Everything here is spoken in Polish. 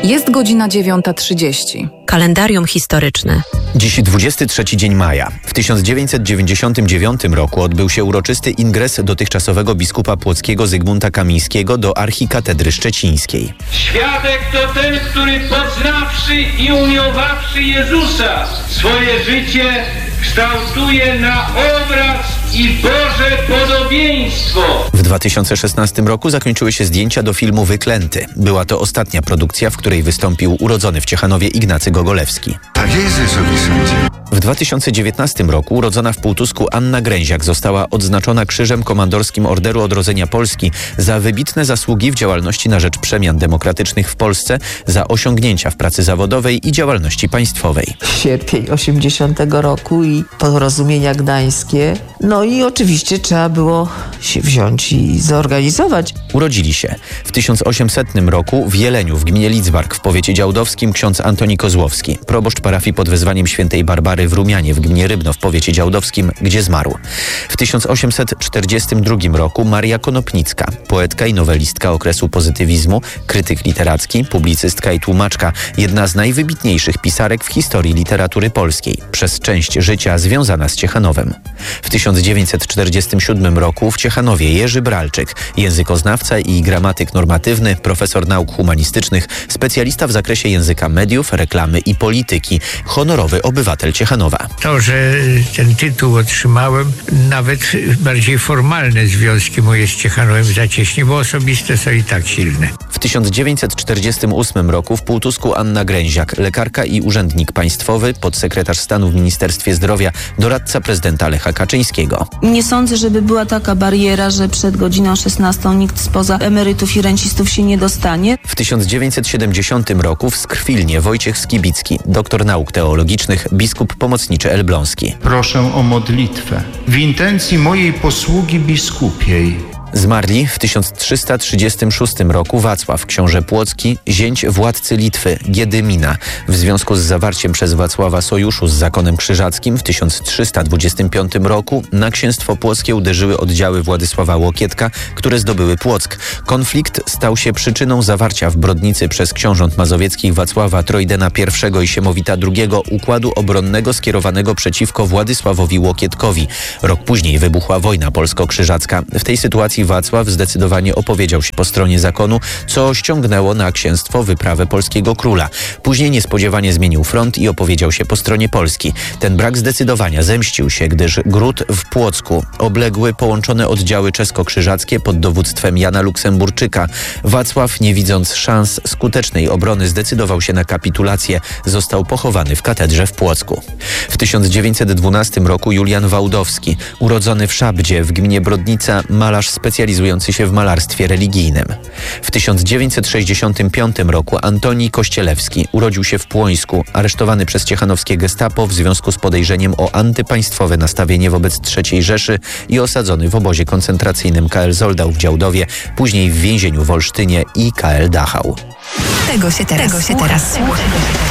Jest godzina 9:30. Kalendarium historyczne. Dziś 23 dzień maja. W 1999 roku odbył się uroczysty ingres dotychczasowego biskupa płockiego Zygmunta Kamińskiego do archikatedry szczecińskiej. Świadek to ten, który poznawszy i umiłowawszy Jezusa, swoje życie kształtuje na obraz i Boże podobieństwo. W 2016 roku zakończyły się zdjęcia do filmu Wyklęty. Była to ostatnia produkcja, w której wystąpił urodzony w Ciechanowie Ignacy Gogolewski. Tak jest, Wysoki Sądzie. W 2019 roku urodzona w Półtusku Anna Gręziak została odznaczona Krzyżem Komandorskim Orderu Odrodzenia Polski za wybitne zasługi w działalności na rzecz przemian demokratycznych w Polsce, za osiągnięcia w pracy zawodowej i działalności państwowej. Sierpień 80 roku i porozumienia gdańskie. No i oczywiście trzeba było się wziąć i zorganizować. Urodzili się w 1800 roku w Jeleniu w gminie Lidzbark w powiecie działdowskim ksiądz Antoni Kozłowski, proboszcz parafii pod wezwaniem świętej Barbary w Rumianie w gminie Rybno w powiecie działdowskim, gdzie zmarł. W 1842 roku Maria Konopnicka, poetka i nowelistka okresu pozytywizmu, krytyk literacki, publicystka i tłumaczka, jedna z najwybitniejszych pisarek w historii literatury polskiej, przez część życia związana z Ciechanowem. W 1947 roku w Ciechanowie Jerzy Bralczyk, językoznawca i gramatyk normatywny, profesor nauk humanistycznych, specjalista w zakresie języka mediów, reklamy i polityki, honorowy obywatel Ciechanowa. To, że ten tytuł otrzymałem, nawet bardziej formalne związki moje z Ciechanowem zacieśni, bo osobiste są i tak silne. W 1948 roku w Półtusku Anna Gręziak, lekarka i urzędnik państwowy, podsekretarz stanu w Ministerstwie Zdrowia, doradca prezydenta Lecha Kaczyńskiego. Nie sądzę, żeby była taka bariera, że przed godziną 16 nikt spoza emerytów i rencistów się nie dostanie. W 1970 roku w Skrwilnie Wojciech Skibicki, doktor nauk teologicznych, biskup pomocniczy elbląski. Proszę o modlitwę w intencji mojej posługi biskupiej. Zmarli w 1336 roku Wacław, książę płocki, zięć władcy Litwy, Giedymina. W związku z zawarciem przez Wacława sojuszu z zakonem krzyżackim w 1325 roku na księstwo płockie uderzyły oddziały Władysława Łokietka, które zdobyły Płock. Konflikt stał się przyczyną zawarcia w Brodnicy przez książąt mazowieckich Wacława Trojdena I i Siemowita II układu obronnego skierowanego przeciwko Władysławowi Łokietkowi. Rok później wybuchła wojna polsko-krzyżacka. W tej sytuacji Wacław zdecydowanie opowiedział się po stronie zakonu, co ściągnęło na księstwo wyprawę polskiego króla. Później niespodziewanie zmienił front i opowiedział się po stronie Polski. Ten brak zdecydowania zemścił się, gdyż gród w Płocku obległy połączone oddziały czesko-krzyżackie pod dowództwem Jana Luksemburczyka. Wacław, nie widząc szans skutecznej obrony, zdecydował się na kapitulację. Został pochowany w katedrze w Płocku. W 1912 roku Julian Wałdowski, urodzony w Szabdzie w gminie Brodnica, malarz specjalizujący się w malarstwie religijnym. W 1965 roku Antoni Kościelewski urodził się w Płońsku, aresztowany przez ciechanowskie gestapo w związku z podejrzeniem o antypaństwowe nastawienie wobec III Rzeszy i osadzony w obozie koncentracyjnym KL Zoldau w Działdowie, później w więzieniu w Olsztynie i KL Dachau. Tego się teraz słucha.